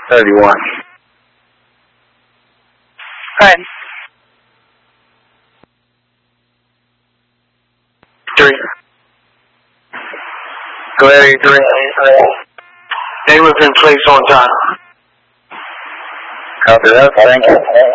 31. Good. 3. Go ahead, 3. They was in place on time. Copy that. Thank you.